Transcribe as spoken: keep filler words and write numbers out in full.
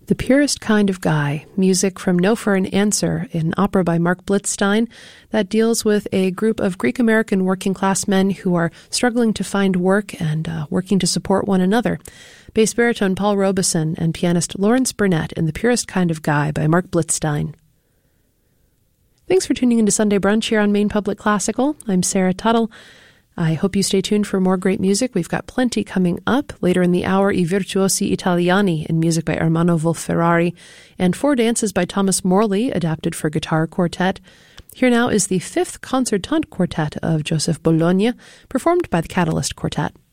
The Purest Kind of Guy, music from No for an Answer, an opera by Mark Blitzstein that deals with a group of Greek-American working-class men who are struggling to find work and uh, working to support one another. Bass baritone Paul Robeson and pianist Lawrence Burnett in The Purest Kind of Guy by Mark Blitzstein. Thanks for tuning into Sunday Brunch here on Maine Public Classical. I'm Sarah Tuttle. I hope you stay tuned for more great music. We've got plenty coming up. Later in the hour, I Virtuosi Italiani in music by Ermanno Wolf-Ferrari, and Four Dances by Thomas Morley, adapted for guitar quartet. Here now is the fifth concertante quartet of Joseph Bologna, performed by the Catalyst Quartet.